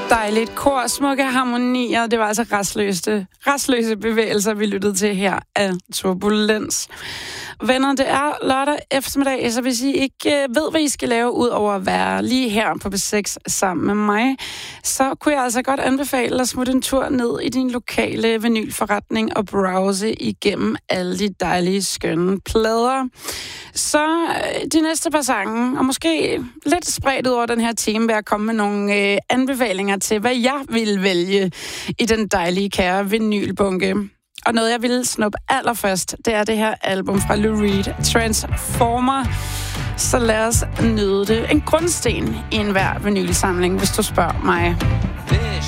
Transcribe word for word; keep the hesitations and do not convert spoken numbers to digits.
Dejligt kor, smukke harmonier. Det var altså restløse, restløse bevægelser, vi lyttede til her af Turbulens. Venner, det er lørdag eftermiddag, så hvis I ikke ved, hvad I skal lave, ud over at være lige her på B seks sammen med mig, så kunne jeg altså godt anbefale at smutte en tur ned i din lokale vinylforretning og browse igennem alle de dejlige, skønne plader. Så de næste par sange, og måske lidt spredt ud over den her time, vil jeg komme med nogle øh, anbefalinger til, hvad jeg ville vælge i den dejlige, kære vinylbunke. Og noget, jeg ville snuppe allerførst, det er det her album fra Lou Reed, Transformer. Så lad os nyde det. En grundsten i enhver vinylsamling, hvis du spørger mig.